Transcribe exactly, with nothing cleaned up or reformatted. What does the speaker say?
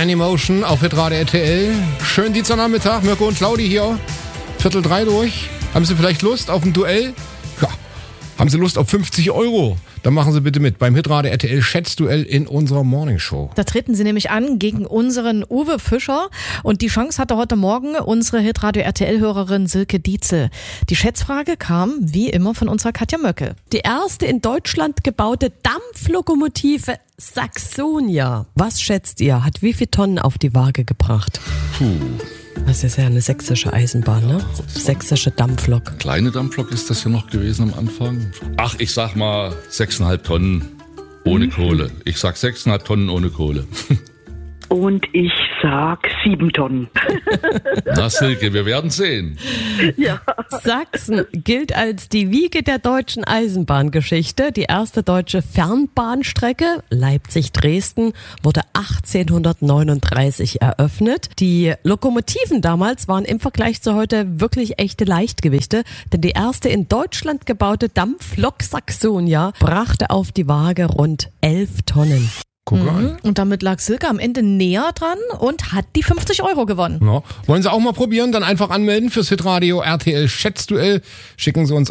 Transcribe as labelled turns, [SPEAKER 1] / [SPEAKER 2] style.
[SPEAKER 1] Animotion auf Hitradio R T L. Schönen Dienstagnachmittag, Mirko und Claudi hier. Viertel drei durch. Haben Sie vielleicht Lust auf ein Duell? Ja. Haben Sie Lust auf fünfzig Euro? Dann machen Sie bitte mit beim Hitradio R T L Schätzduell in unserer Morningshow.
[SPEAKER 2] Da treten Sie nämlich an gegen unseren Uwe Fischer. Und die Chance hatte heute Morgen unsere Hitradio R T L-Hörerin Silke Dietzel. Die Schätzfrage kam, wie immer, von unserer Katja Möcke.
[SPEAKER 3] Die erste in Deutschland gebaute Dampflokomotive Saxonia. Was schätzt ihr, hat wie viele Tonnen auf die Waage gebracht?
[SPEAKER 4] Puh.
[SPEAKER 3] Das ist ja eine sächsische Eisenbahn, ne? Sächsische Dampflok.
[SPEAKER 4] Kleine Dampflok ist das ja noch gewesen am Anfang. Ach, ich sag mal sechseinhalb Tonnen ohne mhm. Kohle. Ich sag sechseinhalb Tonnen ohne Kohle.
[SPEAKER 5] Und ich sag sieben Tonnen.
[SPEAKER 4] Na Silke, wir werden sehen.
[SPEAKER 5] Ja.
[SPEAKER 3] Sachsen gilt als die Wiege der deutschen Eisenbahngeschichte. Die erste deutsche Fernbahnstrecke Leipzig-Dresden wurde achtzehnhundertneununddreißig eröffnet. Die Lokomotiven damals waren im Vergleich zu heute wirklich echte Leichtgewichte, denn die erste in Deutschland gebaute Dampflok Saxonia brachte auf die Waage rund elf Tonnen.
[SPEAKER 1] Guck
[SPEAKER 2] Mhm.
[SPEAKER 1] an.
[SPEAKER 2] Und damit lag Silke am Ende näher dran und hat die fünfzig Euro gewonnen.
[SPEAKER 1] Ja. Wollen Sie auch mal probieren? Dann einfach anmelden fürs Hitradio R T L Schätzduell. Schicken Sie uns